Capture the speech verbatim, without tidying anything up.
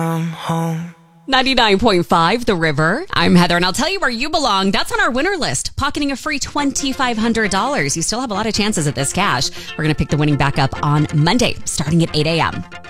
I'm home. ninety-nine point five The River. I'm Heather, and I'll tell you where you belong. That's on our winner list, pocketing a free two thousand five hundred dollars. You still have a lot of chances at this cash. We're going to pick the winning back up on Monday, starting at eight a.m.